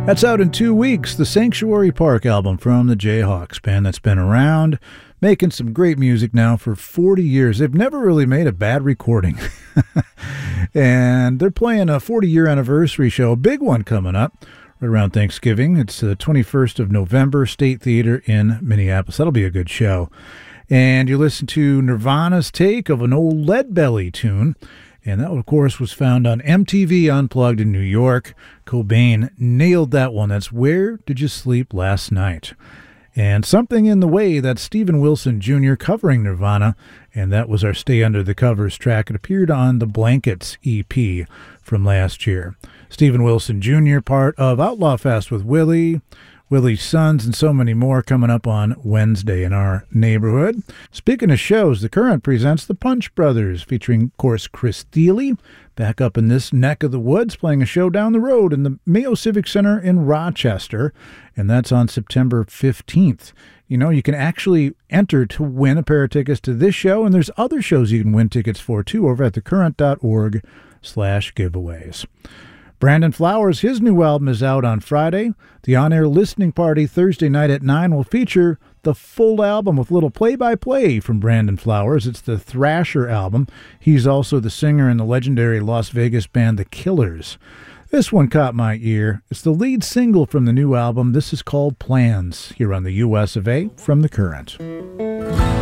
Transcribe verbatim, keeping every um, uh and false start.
That's out in two weeks, the Sanctuary Park album from the Jayhawks band that's been around, making some great music now for forty years. They've never really made a bad recording. And they're playing a forty-year anniversary show, a big one coming up right around Thanksgiving. It's the twenty-first of November, State Theater in Minneapolis. That'll be a good show. And you listen to Nirvana's take of an old Leadbelly tune. And that, of course, was found on M T V Unplugged in New York. Cobain nailed that one. That's Where Did You Sleep Last Night? And Something in the Way, that's Steven Wilson Junior covering Nirvana. And that was our Stay Under the Covers track. It appeared on the Blankets E P from last year. Steven Wilson Junior, part of Outlaw Fest with Willie, Willie's Sons, and so many more coming up on Wednesday in our neighborhood. Speaking of shows, The Current presents The Punch Brothers, featuring, of course, Chris Thile, back up in this neck of the woods, playing a show down the road in the Mayo Civic Center in Rochester, and that's on September fifteenth. You know, you can actually enter to win a pair of tickets to this show, and there's other shows you can win tickets for, too, over at thecurrent.org slash giveaways. Brandon Flowers, his new album is out on Friday. The on-air listening party Thursday night at nine will feature the full album with little play-by-play from Brandon Flowers. It's the Thrasher album. He's also the singer in the legendary Las Vegas band The Killers. This one caught my ear. It's the lead single from the new album. This is called Plans, here on the U S of A from The Current.